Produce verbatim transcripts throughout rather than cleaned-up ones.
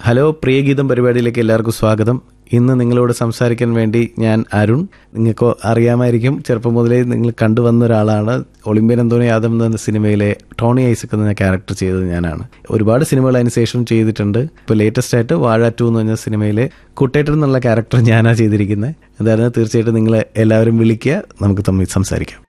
Hello, Priyageetham പരിപാടിയിലേക്ക് എല്ലാവർക്കും സ്വാഗതം. ഇന്ന് നിങ്ങളോട് സംസാരിക്കാൻ വേണ്ടി ഞാൻ അരുൺ. നിങ്ങൾക്ക് അറിയാമായിരിക്കും, ചെറുപ്പം മുതലേ നിങ്ങൾ കണ്ടുവന്ന ഒരാളാണ്. ഒളിമ്പ്യൻ അന്തോണി യാദവ് എന്ന സിനിമയിലെ ടോണി ഐസക് എന്ന ക്യാരക്ടർ ചെയ്തത് ഞാനാണ്. ഒരുപാട് സിനിമകൾ അതിന് ശേഷം ചെയ്തിട്ടുണ്ട്. ഇപ്പോൾ ലേറ്റസ്റ്റ് ആയിട്ട് വാഴ ടു എന്ന് പറഞ്ഞ സിനിമയിലെ കുട്ടേട്ടൻ എന്നുള്ള ക്യാരക്ടർ ഞാനാണ് ചെയ്തിരിക്കുന്നത്. എന്തായാലും തീർച്ചയായിട്ടും നിങ്ങൾ എല്ലാവരും വിളിക്കുക, നമുക്ക് തമ്മിൽ സംസാരിക്കാം.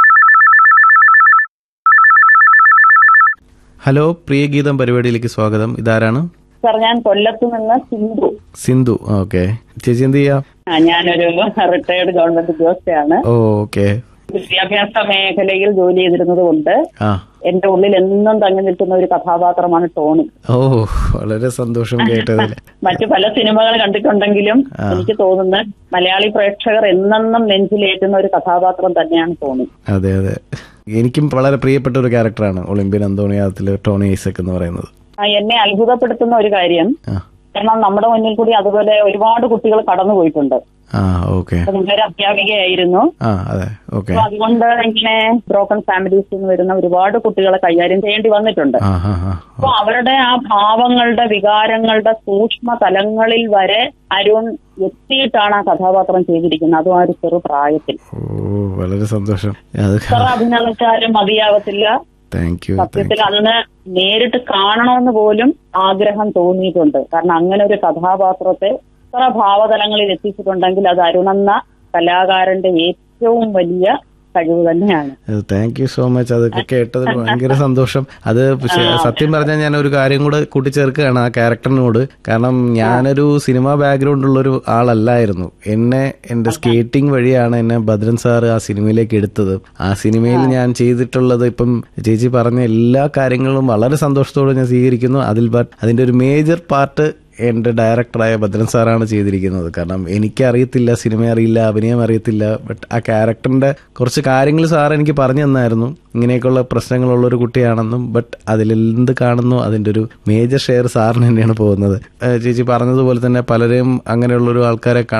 ഹലോ, പ്രിയഗീതം പരിപാടിയിലേക്ക് സ്വാഗതം. ഇതാരാണ്? സാർ, ഞാൻ കൊല്ലത്ത് നിന്ന് സിന്ധു. സിന്ധു, ഓക്കെ. ചേച്ചി എന്ത് ചെയ്യാം? ഞാനൊരു റിട്ടയർഡ് ഗവൺമെന്റ് ഉദ്യോഗസ്ഥയാണ്. ഓക്കെ. വിദ്യാഭ്യാസ മേഖലയിൽ ജോലി ചെയ്തിരുന്നത് കൊണ്ട് എന്റെ ഉള്ളിൽ എന്നും തങ്ങി നിൽക്കുന്ന ഒരു കഥാപാത്രമാണ് ടോണി. ഓ, വളരെ സന്തോഷം കേട്ടതിൽ. മറ്റു പല സിനിമകൾ കണ്ടിട്ടുണ്ടെങ്കിലും എനിക്ക് തോന്നുന്നു മലയാളി പ്രേക്ഷകർ എന്നെന്നും നെഞ്ചിലേറ്റുന്ന ഒരു കഥാപാത്രം തന്നെയാണ് ടോണി. അതെ അതെ, എനിക്കും വളരെ പ്രിയപ്പെട്ട ഒരു ക്യാരക്ടറാണ് ഒളിമ്പ്യൻ അന്തോണി യാദവിലെ ടോണി ഐസക് എന്ന് പറയുന്നത്. എന്നെ അത്ഭുതപ്പെടുത്തുന്ന ഒരു കാര്യം, കാരണം നമ്മുടെ മുന്നിൽ കൂടി അതുപോലെ ഒരുപാട് കുട്ടികൾ കടന്നുപോയിട്ടുണ്ട്. ഒരു അധ്യാപികയായിരുന്നു. അതുകൊണ്ട് ഇങ്ങനെ ബ്രോക്കൺ ഫാമിലീസിൽ നിന്ന് വരുന്ന ഒരുപാട് കുട്ടികളെ കൈകാര്യം ചെയ്യേണ്ടി വന്നിട്ടുണ്ട്. അപ്പൊ അവരുടെ ആ ഭാവങ്ങളുടെ, വികാരങ്ങളുടെ സൂക്ഷ്മ തലങ്ങളിൽ വരെ അരുൺ എത്തിയിട്ടാണ് ആ കഥാപാത്രം ചെയ്തിരിക്കുന്നത്. അതും ആ ഒരു ചെറു പ്രായത്തിൽ. വളരെ സന്തോഷം. എത്ര അഭിനയിച്ചാലും മതിയാവത്തില്ല. സത്യത്തിൽ അന്ന് നേരിട്ട് കാണണമെന്ന് പോലും ആഗ്രഹം തോന്നിയിട്ടുണ്ട്. കാരണം അങ്ങനെ ഒരു കഥാപാത്രത്തെ എത്ര ഭാവതലങ്ങളിൽ എത്തിച്ചിട്ടുണ്ടെങ്കിൽ അത് അരുണെന്ന കലാകാരന്റെ ഏറ്റവും വലിയ കഴിവ് തന്നെയാണ്. Thank you so much. അതൊക്കെ കേട്ടത് ഭയങ്കര സന്തോഷം. അത് സത്യം പറഞ്ഞാൽ ഞാൻ ഒരു കാര്യം കൂടെ കൂട്ടിച്ചേർക്കുകയാണ് ആ ക്യാരക്ടറിനോട്. കാരണം ഞാനൊരു സിനിമാ ബാക്ക്ഗ്രൗണ്ട് ഉള്ള ഒരു ആളല്ലായിരുന്നു. എന്നെ എന്റെ സ്കേറ്റിംഗ് വഴിയാണ് എന്നെ ഭദ്രൻ സാർ ആ സിനിമയിലേക്ക് എടുത്തത്. ആ സിനിമയിൽ ഞാൻ ചെയ്തിട്ടുള്ളത്, ഇപ്പം ചേച്ചി പറഞ്ഞ എല്ലാ കാര്യങ്ങളും വളരെ സന്തോഷത്തോടെ ഞാൻ സ്വീകരിക്കുന്നു. അതിൽ അതിന്റെ ഒരു മേജർ പാർട്ട് എന്റെ ഡയറക്ടറായ ഭദ്രൻ സാറാണ് ചെയ്തിരിക്കുന്നത്. കാരണം എനിക്കറിയത്തില്ല, സിനിമ അറിയില്ല, അഭിനയം അറിയത്തില്ല. ബട്ട് ആ ക്യാരക്ടറിന്റെ കുറച്ച് കാര്യങ്ങൾ സാർ എനിക്ക് പറഞ്ഞു തന്നായിരുന്നു. ഇങ്ങനെയൊക്കെയുള്ള പ്രശ്നങ്ങളുള്ളൊരു കുട്ടിയാണെന്നും, ബട്ട് അതിലെന്ത് കാണുന്നു അതിന്റെ ഒരു മേജർ ഷെയർ സാറിന് തന്നെയാണ് പോകുന്നത്. ചേച്ചി പറഞ്ഞതുപോലെ തന്നെ പലരെയും അങ്ങനെയുള്ളൊരു ആൾക്കാരെ